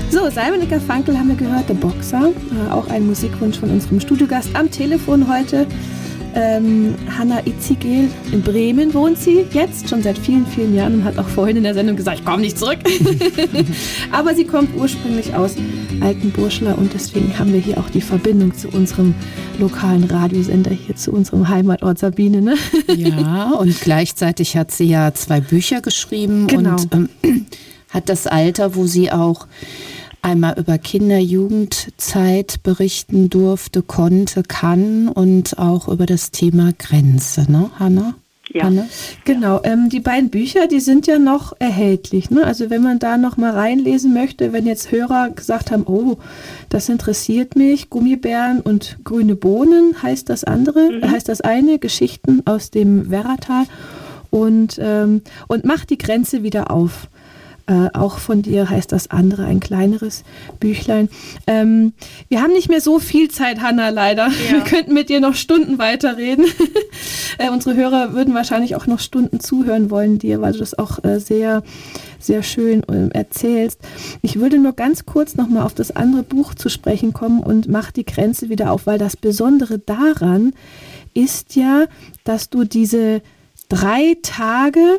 So, Simon und Garfunkel haben wir gehört, der Boxer, auch ein Musikwunsch von unserem Studiogast. Am Telefon heute Hanna Itzigel. In Bremen wohnt sie jetzt, schon seit vielen, vielen Jahren, und hat auch vorhin in der Sendung gesagt, ich komme nicht zurück. Aber sie kommt ursprünglich aus Altenburschler und deswegen haben wir hier auch die Verbindung zu unserem lokalen Radiosender hier, zu unserem Heimatort Sabine. Ne? Ja, und gleichzeitig hat sie ja 2 Bücher geschrieben. Genau. Und hat das Alter, wo sie auch einmal über Kinder-Jugendzeit berichten durfte, konnte, kann und auch über das Thema Grenze, ne, Hanna? Ja. Hanne? Genau, die beiden Bücher, die sind ja noch erhältlich. Ne? Also wenn man da noch mal reinlesen möchte, wenn jetzt Hörer gesagt haben, oh, das interessiert mich, Gummibären und grüne Bohnen heißt das eine, Geschichten aus dem Werratal und macht die Grenze wieder auf. Auch von dir heißt das andere, ein kleineres Büchlein. Wir haben nicht mehr so viel Zeit, Hanna, leider. Ja. Wir könnten mit dir noch Stunden weiterreden. Unsere Hörer würden wahrscheinlich auch noch Stunden zuhören wollen dir, weil du das auch sehr, sehr schön erzählst. Ich würde nur ganz kurz nochmal auf das andere Buch zu sprechen kommen und mach die Grenze wieder auf, weil das Besondere daran ist ja, dass du diese 3 Tage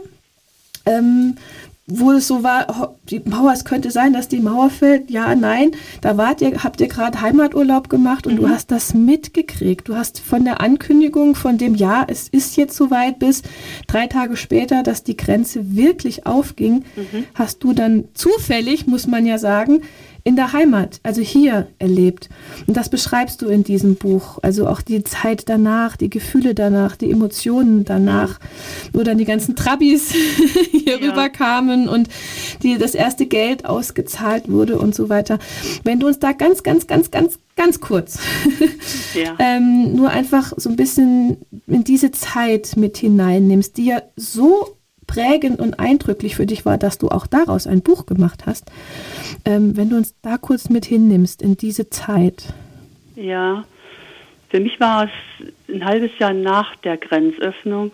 wo es so war, die Mauer, es könnte sein, dass die Mauer fällt, ja, nein, da habt ihr gerade Heimaturlaub gemacht und du hast das mitgekriegt. Du hast von der Ankündigung von dem, ja, es ist jetzt soweit, bis 3 Tage später, dass die Grenze wirklich aufging, hast du dann zufällig, muss man ja sagen, in der Heimat, also hier erlebt. Und das beschreibst du in diesem Buch. Also auch die Zeit danach, die Gefühle danach, die Emotionen danach, wo dann die ganzen Trabis hier rüberkamen und das erste Geld ausgezahlt wurde und so weiter. Wenn du uns da ganz kurz nur einfach so ein bisschen in diese Zeit mit hineinnimmst, die ja so prägend und eindrücklich für dich war, dass du auch daraus ein Buch gemacht hast. Wenn du uns da kurz mit hinnimmst in diese Zeit. Ja, für mich war es ein halbes Jahr nach der Grenzöffnung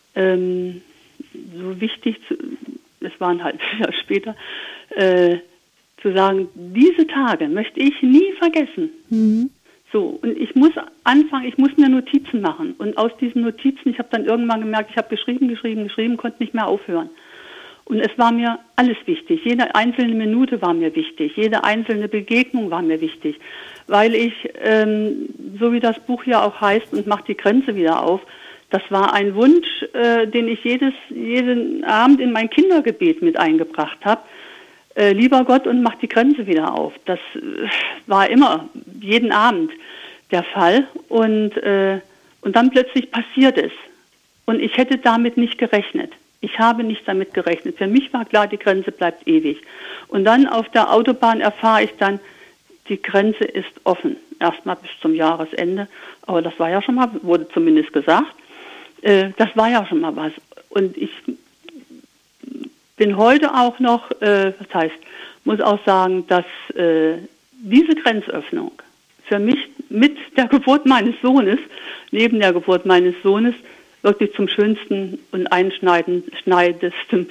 so wichtig, es war ein halbes Jahr später, zu sagen, diese Tage möchte ich nie vergessen. So, und ich muss anfangen, ich muss mir Notizen machen. Und aus diesen Notizen, ich habe dann irgendwann gemerkt, ich habe geschrieben, konnte nicht mehr aufhören. Und es war mir alles wichtig. Jede einzelne Minute war mir wichtig. Jede einzelne Begegnung war mir wichtig. Weil ich, so wie das Buch ja auch heißt, und macht die Grenze wieder auf, das war ein Wunsch, den ich jeden Abend in mein Kindergebet mit eingebracht habe. Lieber Gott, und mach die Grenze wieder auf. Das war immer, jeden Abend der Fall. Und dann plötzlich passiert es. Und ich hätte damit nicht gerechnet. Ich habe nicht damit gerechnet. Für mich war klar, die Grenze bleibt ewig. Und dann auf der Autobahn erfahre ich dann, die Grenze ist offen. Erstmal bis zum Jahresende. Aber das war ja schon mal, wurde zumindest gesagt. Das war ja schon mal was. Und ich bin heute auch noch, muss auch sagen, dass diese Grenzöffnung für mich mit der Geburt meines Sohnes, neben der Geburt meines Sohnes, wirklich zum schönsten und einschneidendsten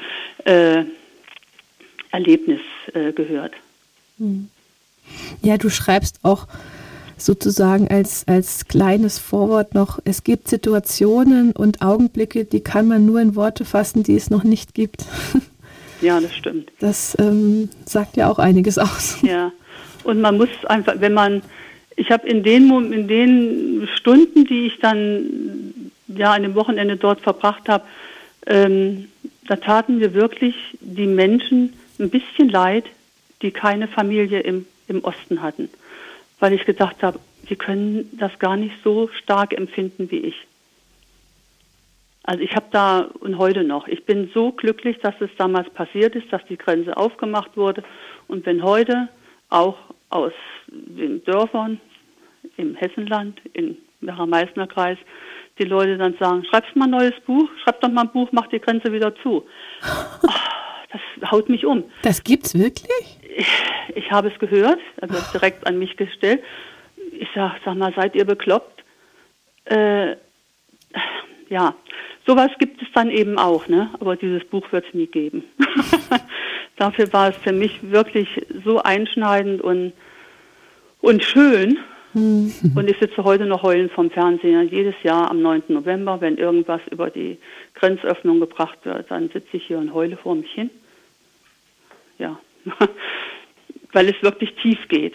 Erlebnis gehört. Ja, du schreibst auch sozusagen als kleines Vorwort noch, es gibt Situationen und Augenblicke, die kann man nur in Worte fassen, die es noch nicht gibt. Ja, das stimmt. Das sagt ja auch einiges aus. Ja, und man muss einfach, ich habe in den Stunden, die ich dann an dem Wochenende dort verbracht habe, da taten mir wirklich die Menschen ein bisschen leid, die keine Familie im Osten hatten. Weil ich gedacht habe, die können das gar nicht so stark empfinden wie ich. Also ich habe da, und heute noch, ich bin so glücklich, dass es damals passiert ist, dass die Grenze aufgemacht wurde. Und wenn heute auch aus den Dörfern im Hessenland, im Werra-Meißner-Kreis, die Leute dann sagen, schreibst mal ein neues Buch, schreib doch mal ein Buch, mach die Grenze wieder zu. Das haut mich um. Das gibt's wirklich? Ich habe es gehört, also direkt an mich gestellt. Ich sag mal, seid ihr bekloppt? Ja, sowas gibt es dann eben auch, ne? Aber dieses Buch wird es nie geben. Dafür war es für mich wirklich so einschneidend und schön. Und ich sitze heute noch heulend vom Fernseher. Jedes Jahr am 9. November, wenn irgendwas über die Grenzöffnung gebracht wird, dann sitze ich hier und heule vor mich hin. Ja, weil es wirklich tief geht.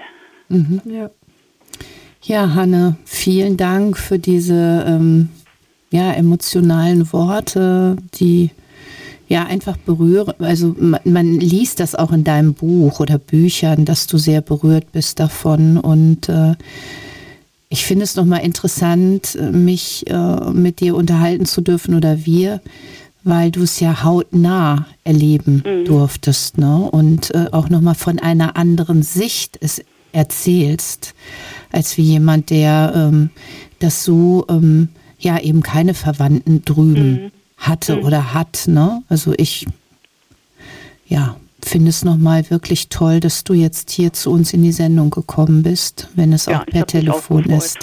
Ja, Hanne, vielen Dank für diese emotionalen Worte, die einfach berühren. Also man liest das auch in deinem Buch oder Büchern, dass du sehr berührt bist davon. Und ich finde es nochmal interessant, mich mit dir unterhalten zu dürfen oder wir, weil du es ja hautnah erleben durftest, ne? Und auch nochmal von einer anderen Sicht es erzählst, als wie jemand, der das so, eben keine Verwandten drüben hatte oder hat, ne? Also ich, finde es nochmal wirklich toll, dass du jetzt hier zu uns in die Sendung gekommen bist, wenn es auch per Telefon ist.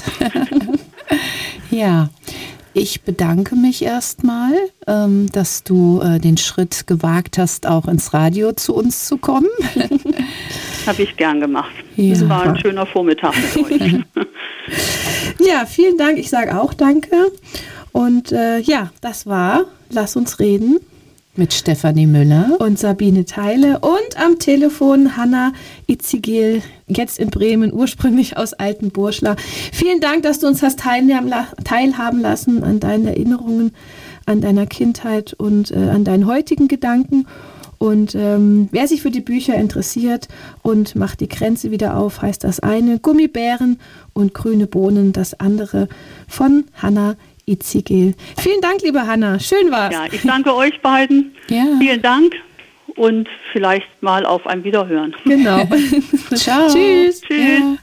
Ja, ich bedanke mich erstmal, dass du den Schritt gewagt hast, auch ins Radio zu uns zu kommen. Habe ich gern gemacht. Ja. Das war ein schöner Vormittag mit euch. Ja, vielen Dank. Ich sage auch danke. Und das war Lass uns reden. Mit Stefanie Müller und Sabine Theile und am Telefon Hanna Itzigel, jetzt in Bremen, ursprünglich aus Altenburschla. Vielen Dank, dass du uns hast teilhaben lassen an deinen Erinnerungen, an deiner Kindheit und an deinen heutigen Gedanken. Und wer sich für die Bücher interessiert und macht die Grenze wieder auf, heißt das eine, Gummibären und grüne Bohnen, das andere von Hanna Itzigel. Vielen Dank, liebe Hanna. Schön war's. Ja, ich danke euch beiden. Ja. Vielen Dank und vielleicht mal auf ein Wiederhören. Genau. Ciao. Tschüss. Tschüss.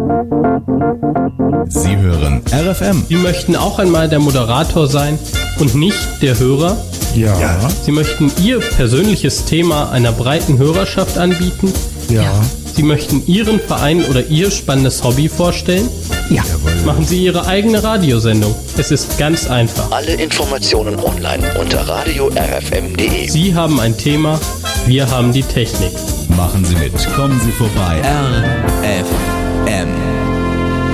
Sie hören RFM. Sie möchten auch einmal der Moderator sein und nicht der Hörer? Ja. Sie möchten Ihr persönliches Thema einer breiten Hörerschaft anbieten? Ja. Sie möchten Ihren Verein oder Ihr spannendes Hobby vorstellen? Ja. Machen Sie Ihre eigene Radiosendung. Es ist ganz einfach. Alle Informationen online unter radio-rfm.de. Sie haben ein Thema, wir haben die Technik. Machen Sie mit. Kommen Sie vorbei. RFM.